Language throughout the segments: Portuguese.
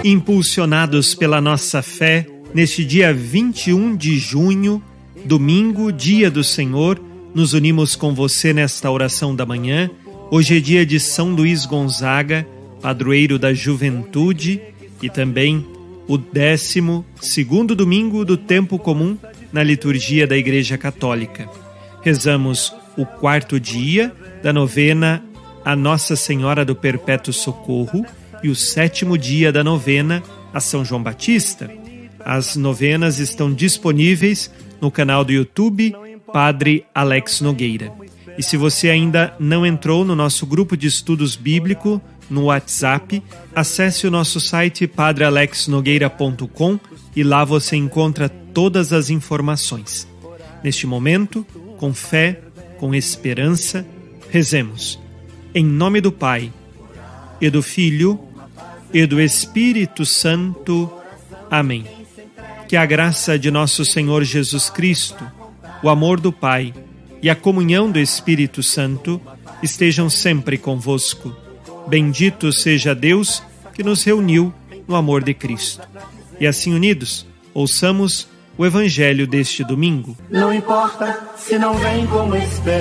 Impulsionados pela nossa fé, neste dia 21 de junho, domingo, dia do Senhor, nos unimos com você nesta oração da manhã. Hoje é dia de São Luís Gonzaga, padroeiro da juventude, e também o 12º domingo do tempo comum na liturgia da Igreja Católica. Rezamos o 4º dia da novena a Nossa Senhora do Perpétuo Socorro e o 7º dia da novena a São João Batista. As novenas estão disponíveis no canal do YouTube Padre Alex Nogueira. E se você ainda não entrou no nosso grupo de estudos bíblico no WhatsApp, acesse o nosso site padrealexnogueira.com e lá você encontra todas as informações. Neste momento, com fé, com esperança, rezemos. Em nome do Pai, e do Filho, e do Espírito Santo. Amém. Que a graça de nosso Senhor Jesus Cristo, o amor do Pai e a comunhão do Espírito Santo estejam sempre convosco. Bendito seja Deus que nos reuniu no amor de Cristo. E assim unidos, ouçamos o Evangelho deste domingo. Não importa se não vem como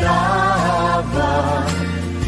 esperava,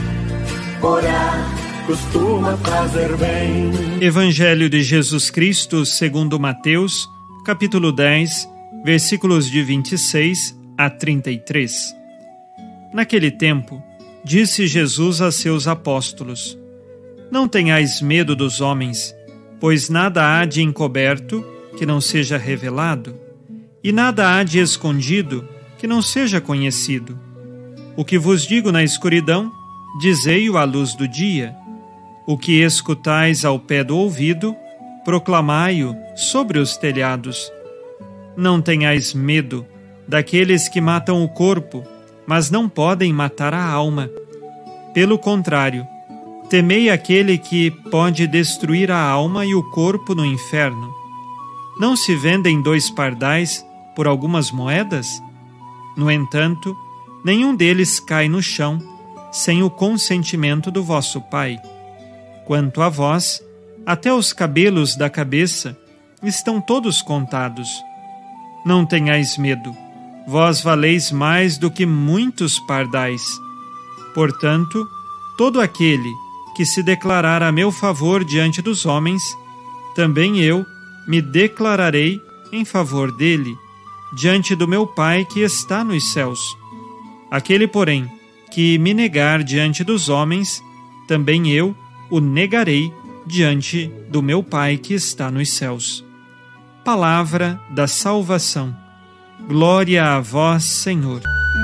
orar costuma fazer bem. Evangelho de Jesus Cristo segundo Mateus, capítulo 10, versículos de 26 a 33. Naquele tempo, disse Jesus a seus apóstolos: Não tenhais medo dos homens, pois nada há de encoberto que não seja revelado, e nada há de escondido que não seja conhecido. O que vos digo na escuridão, dizei-o à luz do dia. O que escutais ao pé do ouvido, proclamai-o sobre os telhados. Não tenhais medo daqueles que matam o corpo, mas não podem matar a alma. Pelo contrário, temei aquele que pode destruir a alma e o corpo no inferno. Não se vendem 2 pardais por algumas moedas? No entanto, nenhum deles cai no chão sem o consentimento do vosso Pai. Quanto a vós, até os cabelos da cabeça estão todos contados. Não tenhais medo, vós valeis mais do que muitos pardais. Portanto, todo aquele que se declarar a meu favor diante dos homens, também eu me declararei em favor dele, diante do meu Pai que está nos céus. Aquele, porém, que me negar diante dos homens, também eu o negarei diante do meu Pai que está nos céus. Palavra da salvação. Glória a vós, Senhor.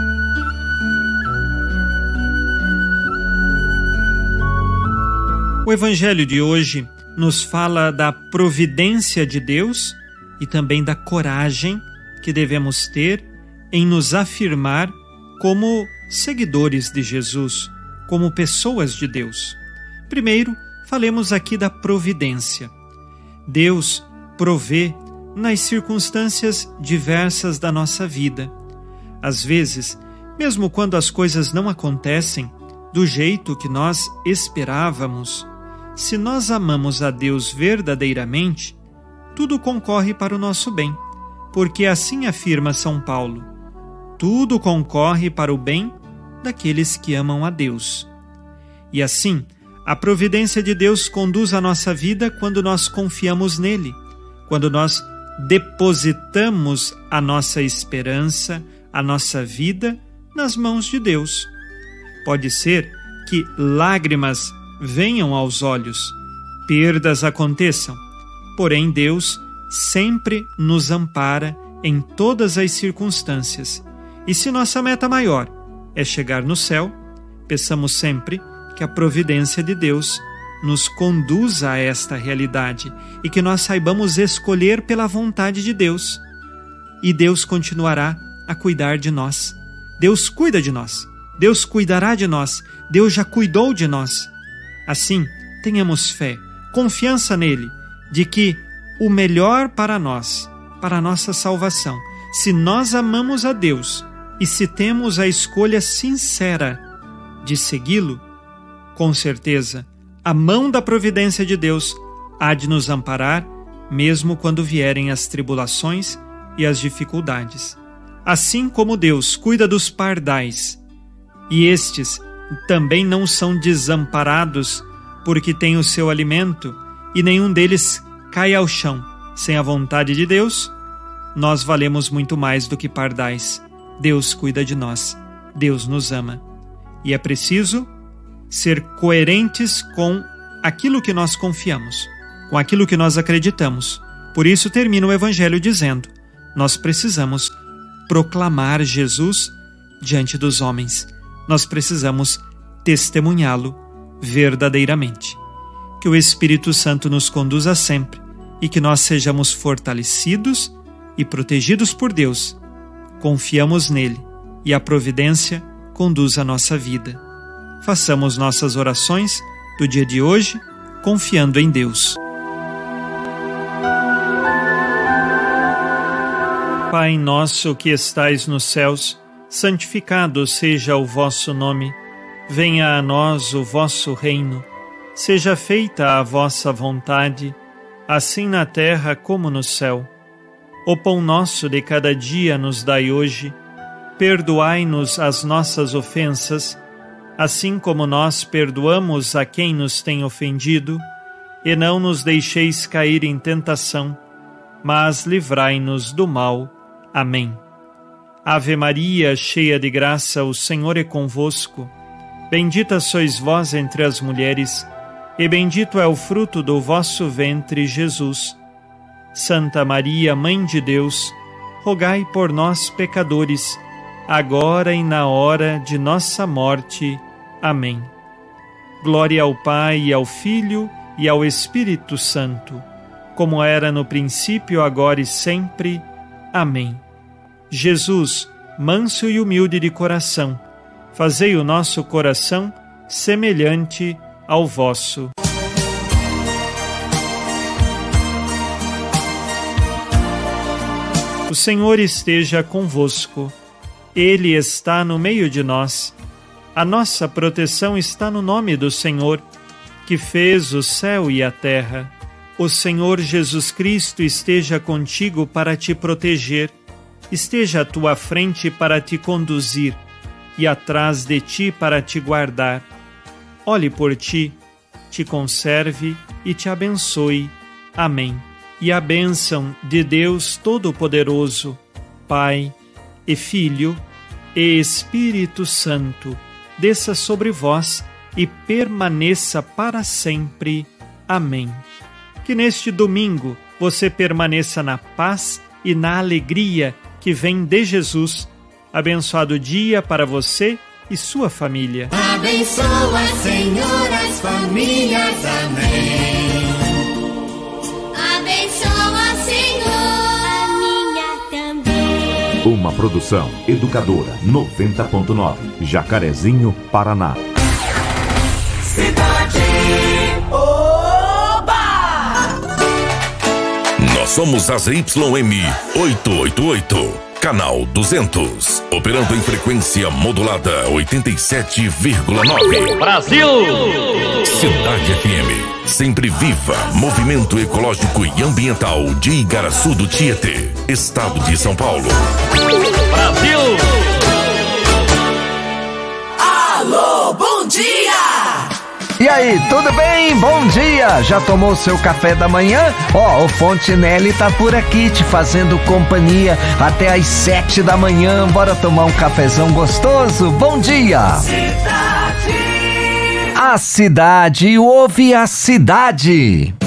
O Evangelho de hoje nos fala da providência de Deus e também da coragem que devemos ter em nos afirmar como seguidores de Jesus, como pessoas de Deus. Primeiro, falemos aqui da providência. Deus provê nas circunstâncias diversas da nossa vida. Às vezes, mesmo quando as coisas não acontecem do jeito que nós esperávamos, se nós amamos a Deus verdadeiramente, tudo concorre para o nosso bem, porque assim afirma São Paulo: tudo concorre para o bem daqueles que amam a Deus. E assim, a providência de Deus conduz a nossa vida quando nós confiamos nele, quando nós depositamos a nossa esperança, a nossa vida nas mãos de Deus. Pode ser que lágrimas venham aos olhos, perdas aconteçam, porém Deus sempre nos ampara em todas as circunstâncias. E se nossa meta maior é chegar no céu, peçamos sempre que a providência de Deus nos conduza a esta realidade e que nós saibamos escolher pela vontade de Deus. E Deus continuará a cuidar de nós. Deus cuida de nós. Deus cuidará de nós. Deus já cuidou de nós. Assim, tenhamos fé, confiança nele, de que o melhor para nós, para a nossa salvação, se nós amamos a Deus e se temos a escolha sincera de segui-lo, com certeza, a mão da providência de Deus há de nos amparar, mesmo quando vierem as tribulações e as dificuldades. Assim como Deus cuida dos pardais, e estes também não são desamparados porque têm o seu alimento, e nenhum deles cai ao chão sem a vontade de Deus, nós valemos muito mais do que pardais. Deus cuida de nós, Deus nos ama. E é preciso ser coerentes com aquilo que nós confiamos, com aquilo que nós acreditamos. Por isso termina o Evangelho dizendo: nós precisamos proclamar Jesus diante dos homens. Nós precisamos testemunhá-lo verdadeiramente. Que o Espírito Santo nos conduza sempre e que nós sejamos fortalecidos e protegidos por Deus. Confiamos nele e a providência conduz a nossa vida. Façamos nossas orações do dia de hoje confiando em Deus. Pai nosso que estais nos céus, santificado seja o vosso nome. Venha a nós o vosso reino. Seja feita a vossa vontade, assim na terra como no céu. O pão nosso de cada dia nos dai hoje. Perdoai-nos as nossas ofensas, assim como nós perdoamos a quem nos tem ofendido. E não nos deixeis cair em tentação, mas livrai-nos do mal. Amém. Ave Maria, cheia de graça, o Senhor é convosco. Bendita sois vós entre as mulheres, e bendito é o fruto do vosso ventre, Jesus. Santa Maria, Mãe de Deus, rogai por nós, pecadores, agora e na hora de nossa morte. Amém. Glória ao Pai, e ao Filho, e ao Espírito Santo, como era no princípio, agora e sempre. Amém. Jesus, manso e humilde de coração, fazei o nosso coração semelhante ao vosso. O Senhor esteja convosco. Ele está no meio de nós. A nossa proteção está no nome do Senhor, que fez o céu e a terra. O Senhor Jesus Cristo esteja contigo para te proteger, esteja à tua frente para te conduzir e atrás de ti para te guardar. Olhe por ti, te conserve e te abençoe. Amém. E a bênção de Deus Todo-Poderoso, Pai e Filho e Espírito Santo, desça sobre vós e permaneça para sempre. Amém. Que neste domingo você permaneça na paz e na alegria que vem de Jesus. Abençoado dia para você e sua família. Abençoa, Senhor, as famílias. Amém. Abençoa, Senhor, a minha também. Uma produção Educadora 90.9, Jacarezinho, Paraná. Cidade. Oba! Nós somos a ZYM 888, canal 200, operando em frequência modulada 87,9. Brasil! Cidade FM, sempre viva, movimento ecológico e ambiental de Igaraçu do Tietê, estado de São Paulo. Brasil! Alô, bom dia! E aí, tudo bem? Bom dia! Já tomou seu café da manhã? Ó, o Fontinelli tá por aqui te fazendo companhia até às 7 da manhã. Bora tomar um cafezão gostoso? Bom dia! Cidade. A cidade, ouve a cidade!